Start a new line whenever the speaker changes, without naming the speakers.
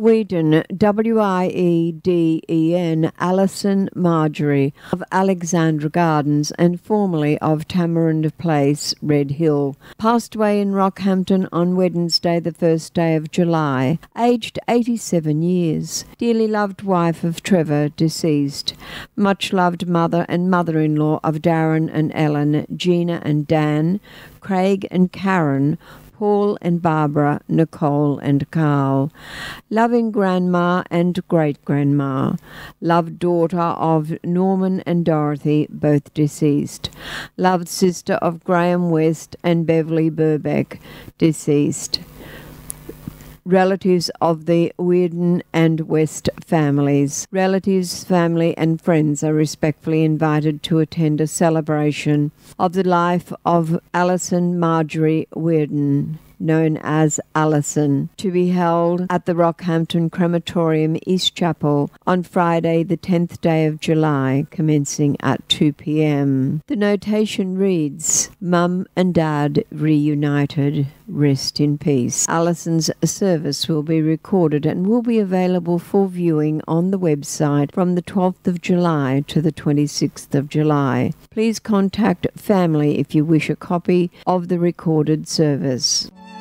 Weeden, Wieden, Alison Marjorie of Alexandra Gardens and formerly of Tamarind Place, Red Hill, passed away in Rockhampton on Wednesday the 1st day of July, aged 87 years. Dearly loved wife of Trevor, deceased. Much loved mother and mother-in-law of Darren and Ellen, Gina and Dan, Craig and Karen, Paul and Barbara, Nicole and Carl. Loving grandma and great-grandma. Loved daughter of Norman and Dorothy, both deceased. Loved sister of Graham West and Beverly Burbeck, deceased. Relatives of the Weirden and West families. Relatives, family and friends are respectfully invited to attend a celebration of the life of Alison Marjorie Weirden, known as Alison, to be held at the Rockhampton Crematorium East Chapel on Friday the 10th day of July, commencing at 2 p.m. The notation reads, Mum and Dad reunited. Rest in peace. Alison's service will be recorded and will be available for viewing on the website from the 12th of July to the 26th of July. Please contact family if you wish a copy of the recorded service.